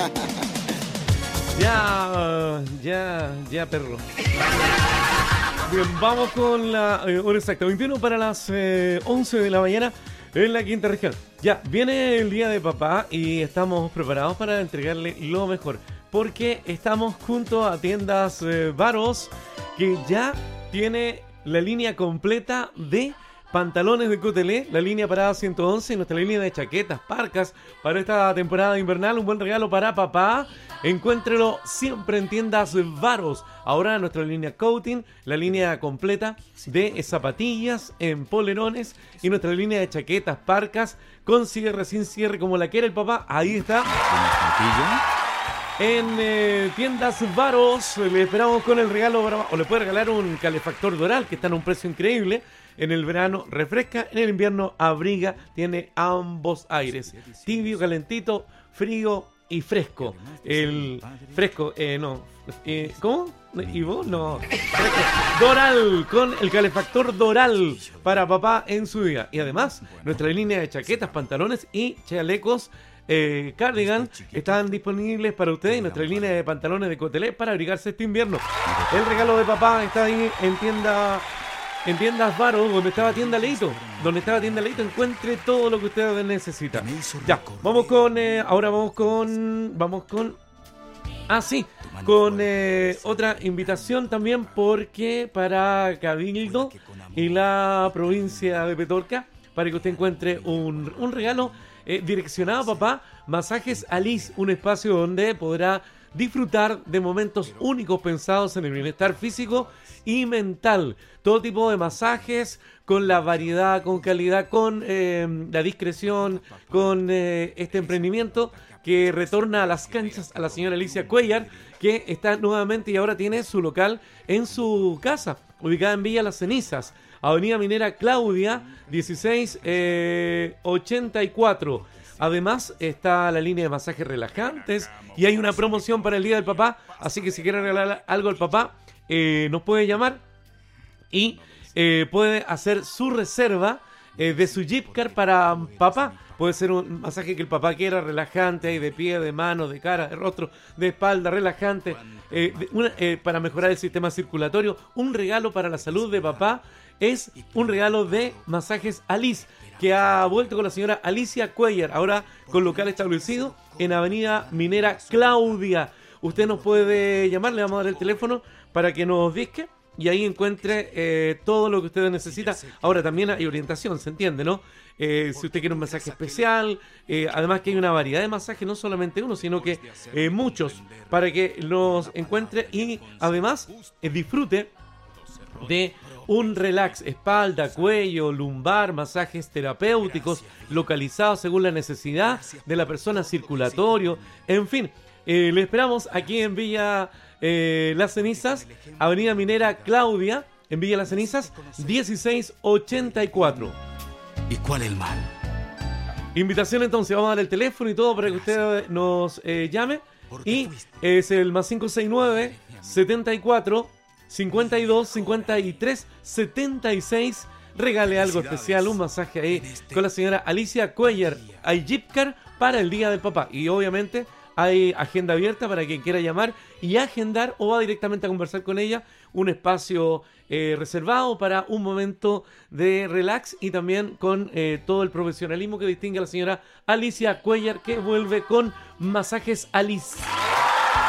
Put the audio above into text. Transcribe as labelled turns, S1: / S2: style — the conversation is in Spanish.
S1: Ya, perro. Bien, vamos con la hora exacta. 21 para las 11 de la mañana en la quinta región. Ya, viene el día de papá y estamos preparados para entregarle lo mejor. Porque estamos junto a tiendas Varos, que ya tiene la línea completa de pantalones de Cotelé, la línea Parada 111 y nuestra línea de chaquetas, parcas para esta temporada invernal. Un buen regalo para papá. Encuéntrelo siempre en tiendas Varos. Ahora nuestra línea Coating, la línea completa de zapatillas en polerones y nuestra línea de chaquetas, parcas con cierre, sin cierre, como la quiere el papá. Ahí está. En tiendas Varos le esperamos con el regalo para, o le puede regalar un calefactor Doral que está en un precio increíble. En el verano refresca, en el invierno abriga, tiene ambos aires, tibio, calentito, frío y fresco. El fresco, ¿cómo? ¿Y vos? No. Fresco. Doral, con el calefactor Doral para papá en su día. Y además, nuestra línea de chaquetas, pantalones y chalecos cardigan están disponibles para ustedes y nuestra línea de pantalones de Cotelé para abrigarse este invierno. El regalo de papá está ahí en tiendas Varos, donde estaba tienda Leito. Encuentre todo lo que usted necesita. Ya, vamos con otra invitación también, porque para Cabildo y la provincia de Petorca, para que usted encuentre un regalo direccionado a papá, Masajes Alice, un espacio donde podrá disfrutar de momentos únicos pensados en el bienestar físico y mental. Todo tipo de masajes, con la variedad, con calidad, con la discreción, con este emprendimiento que retorna a las canchas a la señora Alicia Cuellar, que está nuevamente y ahora tiene su local en su casa, ubicada en Villa Las Cenizas, Avenida Minera Claudia, 1684. Además está la línea de masajes relajantes y hay una promoción para el Día del Papá, así que si quiere regalar algo al papá, nos puede llamar y puede hacer su reserva de su Jeep Car para papá. Puede ser un masaje que el papá quiera, relajante, ahí de pie, de mano, de cara, de rostro, de espalda, relajante, para mejorar el sistema circulatorio. Un regalo para la salud de papá es un regalo de Masajes Alice, que ha vuelto con la señora Alicia Cuellar, ahora con local establecido en Avenida Minera Claudia. Usted nos puede llamar, le vamos a dar el teléfono para que nos disque y ahí encuentre todo lo que usted necesita. Ahora también hay orientación, se entiende, ¿no? Si usted quiere un masaje especial, además que hay una variedad de masajes, no solamente uno, sino que muchos, para que los encuentre y además disfrute de un relax, espalda, cuello, lumbar, masajes terapéuticos localizados según la necesidad de la persona, circulatorio, en fin. Le esperamos aquí en Villa Las Cenizas, Avenida Minera Claudia, en Villa Las Cenizas, 1684.
S2: ¿Y cuál es el mal?
S1: Invitación entonces, vamos a dar el teléfono y todo para que usted nos llame. Y es el más 569 74 52 53 76. Regale algo especial, un masaje ahí con la señora Alicia Cuellar. Hay Jeep Car para el Día del Papá. Y obviamente hay agenda abierta para quien quiera llamar y agendar o va directamente a conversar con ella. Un espacio reservado para un momento de relax y también con todo el profesionalismo que distingue a la señora Alicia Cuellar, que vuelve con Masajes Alice.